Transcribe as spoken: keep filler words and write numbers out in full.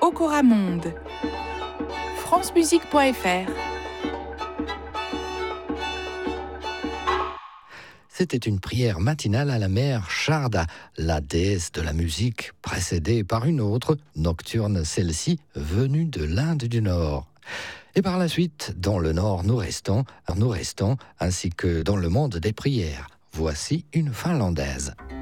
Okoramonde. francemusique point f r. C'était une prière matinale à la mère Sharda, la déesse de la musique, précédée par une autre, nocturne celle-ci, venue de l'Inde du Nord. Et par la suite, dans le Nord, nous restons, nous restons, ainsi que dans le monde des prières. Voici une finlandaise.